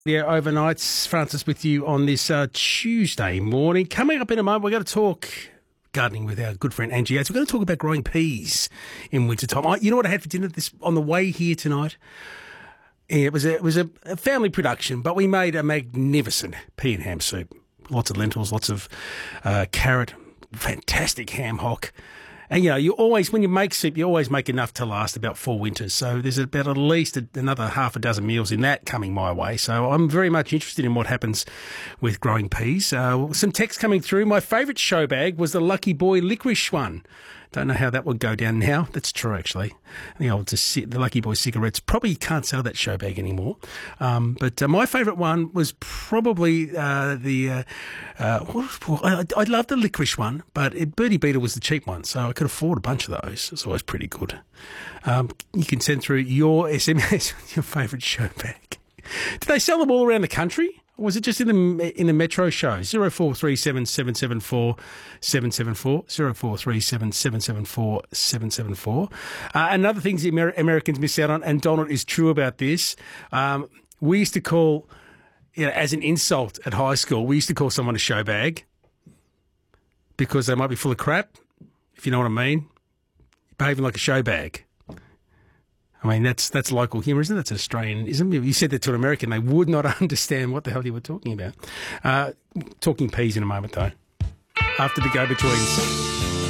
Yeah, overnights. Francis with you on this Tuesday morning. Coming up in a moment, we're going to talk gardening with our good friend Angie Yates. We're going to talk about growing peas in wintertime. You know what I had for dinner on the way here tonight? Yeah, it was a family production, but we made a magnificent pea and ham soup. Lots of lentils, lots of carrot, fantastic ham hock. And, you always, when you make soup, you always make enough to last about 4 winters. So there's about at least another half a dozen meals in that coming my way. So I'm very much interested in what happens with growing peas. Some text coming through. My favourite show bag was the Lucky Boy licorice one. Don't know how that would go down now. That's true, actually. The Lucky Boy cigarettes. Probably can't sell that show bag anymore. But my favourite one was probably I loved the licorice one, but Birdie Beetle was the cheap one, so I could afford a bunch of those. It's always pretty good. You can send through your SMS with your favourite show bag. Do they sell them all around the country? Or was it just in the metro show? 0437 774 774 0437 774 774. Another thing the Americans miss out on, and Donald is true about this, we used to call, as an insult at high school, we used to call someone a show bag because they might be full of crap, if you know what I mean. Behaving like a show bag. I mean, that's local humour, isn't it? That's Australian, isn't it? You said that to an American, they would not understand what the hell you were talking about. Talking peas in a moment, though, after the go-betweens.